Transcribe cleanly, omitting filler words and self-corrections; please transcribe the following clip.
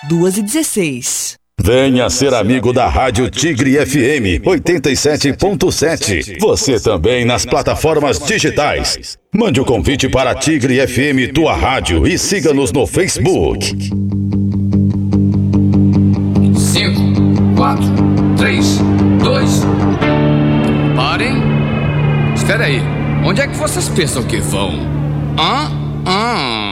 2h16. Venha ser amigo da Rádio Tigre FM 87.7. Você também nas plataformas digitais. Mande o convite para a Tigre FM, tua rádio, e siga-nos no Facebook. 5, 4, 3, 2. Parem. Espera aí. Onde é que vocês pensam que vão?